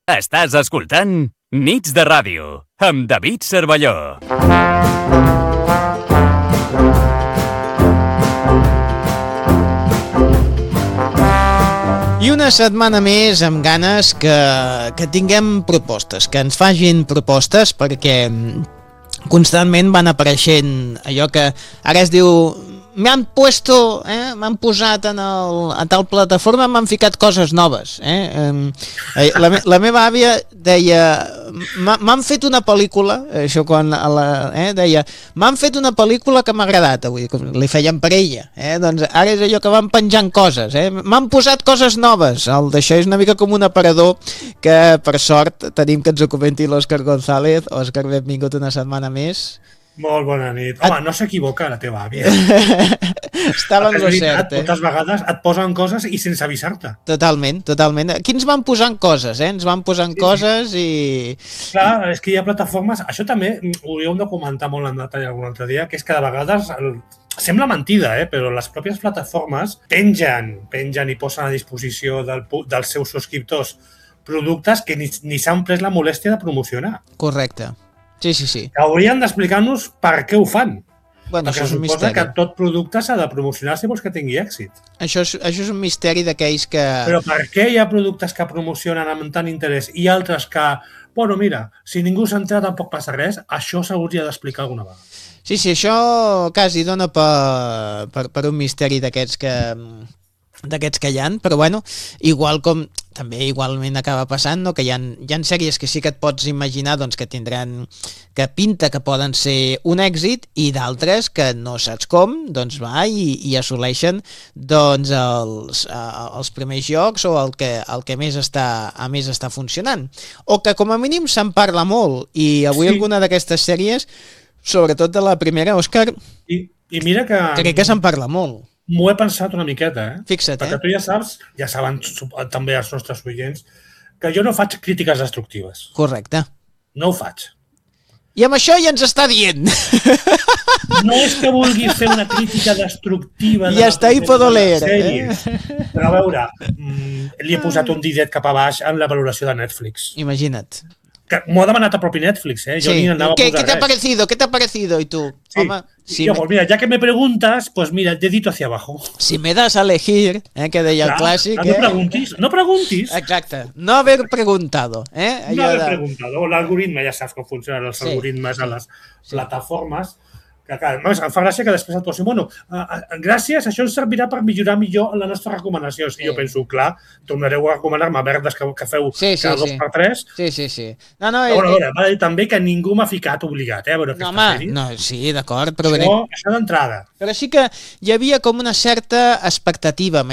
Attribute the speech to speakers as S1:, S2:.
S1: Estàs escoltant Nits de Ràdio, amb David Cervelló.
S2: I una setmana més amb ganes que tinguem propostes, que ens facin propostes, perquè constantment van apareixent allò que ara es diu m'han posat a tal plataforma, m'han ficat coses noves. La meva àvia deia m'han fet una pel·lícula, això quan deia m'han fet una pel·lícula que m'ha agradat avui, com li feien per ella, doncs ara és allò que van penjant coses, m'han posat coses noves. D'això és una mica com un aparador que per sort tenim que ens ho comenti l'Òscar González. Òscar, benvingut una setmana més.
S3: Molt bona nit. Home, no s'equivoca la teva àvia.
S2: Estava en lo cert,
S3: Moltes vegades et posen coses i sense avisar-te.
S2: Totalment. Aquí ens van posant coses, Ens van posant coses i...
S3: Clar, és que hi ha plataformes... Això també ho hauríem de comentar molt en detall algun altre dia, que és que de vegades... Sembla mentida, però les pròpies plataformes pengen i posen a disposició dels seus subscriptors productes que ni s'han pres la molèstia de promocionar.
S2: Correcte. Sí.
S3: Haurien d'explicar-nos per què ho fan.
S2: Bueno,
S3: perquè
S2: això és un
S3: suposa
S2: misteri.
S3: que tot producte s'ha de promocionar si vols que tingui èxit.
S2: Això és un misteri d'aquells que...
S3: Però per què hi ha productes que promocionen amb tant interès i altres que, bueno, mira, si ningú s'entera tampoc passa res, això s'hauria d'explicar alguna vegada.
S2: Sí, això quasi dona per un misteri d'aquests que hi ha, però bueno, igualment acaba passant, no? Que hi ha sèries que sí que et pots imaginar doncs, que pinta que poden ser un èxit i d'altres que no saps com, doncs va i assoleixen doncs, els primers llocs o el que més està funcionant. O que com a mínim se'n parla molt i avui alguna d'aquestes sèries, sobretot de la primera, Òscar,
S3: I mira que...
S2: crec que se'n parla molt.
S3: M'ho he pensat una miqueta,
S2: Fixa't,
S3: perquè tu ja saben també els nostres oients, que jo no faig crítiques destructives.
S2: Correcte.
S3: No ho faig.
S2: I amb això ja ens està dient.
S3: No és que vulguis fer una crítica destructiva...
S2: I hasta ahí puedo leer.
S3: Però a veure, li he posat un didet cap a baix en la valoració de Netflix.
S2: Imagina't.
S3: M'ho ha demanat el propi Netflix, Jo ni anava a posar
S2: ¿Qué te ha parecido? ¿Qué te ha parecido? Y tú,
S3: sí.
S2: home,
S3: Pues mira, ya que me preguntas, pues mira, dedito hacia abajo.
S2: Si me das a elegir, que deia el clàssic...
S3: No preguntis.
S2: Exacte, no haber preguntado.
S3: No haver preguntado. L'algoritme, ja saps com funcionen els algoritmes a les plataformes. Que, clar, em fa gràcia que després et posin, bueno, gràcies, això ens servirà per millorar millor la nostra recomanació. I jo penso, clar, tornareu a recomanar-me merdes que feu cada 2x3.
S2: Sí. No,
S3: a veure, va dir també que ningú m'ha ficat obligat, a veure aquesta sèrie.
S2: No, sí, d'acord, però...
S3: Això d'entrada.
S2: Però sí que hi havia com una certa expectativa